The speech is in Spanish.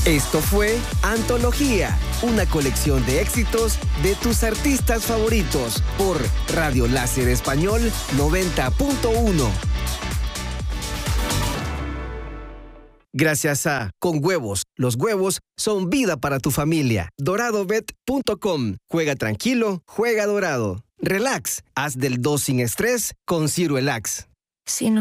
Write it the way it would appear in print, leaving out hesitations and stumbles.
Esto fue Antología, una colección de éxitos de tus artistas favoritos por Radio Láser Español 90.1. Gracias a Con Huevos. Los huevos son vida para tu familia. DoradoBet.com. Juega tranquilo, juega dorado. Relax. Haz del 2 sin estrés con Ciruelax. Si no